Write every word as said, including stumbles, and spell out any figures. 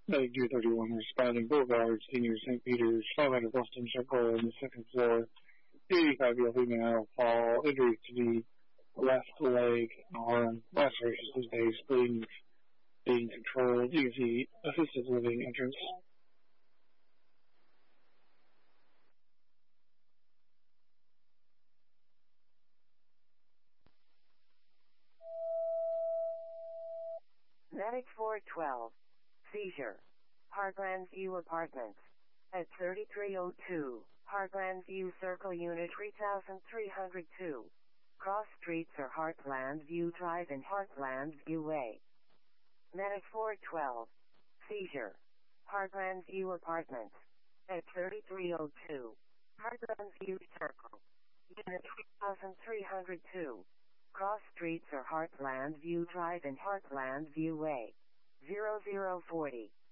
Medic two thirty-one responding Boulevard, Senior Saint Peter's, five hundred Boston Circle on the second floor. eighty-five-year-old female fall, injuries to the left leg, arm, lacerations to the face, bleeding, being controlled. You can see assisted living entrance. Medic four twelve. Seizure. Parkland View Apartments. At thirty-three oh two, Parkland View Circle Unit three thousand three hundred two. Cross streets are Heartland View Drive and Heartland View Way. Medic four twelve. Seizure. Parkland View Apartments. At thirty-three oh two, Parkland View Circle. Unit three thousand three hundred two. Cross streets are Heartland View Drive and Heartland View Way. zero zero forty.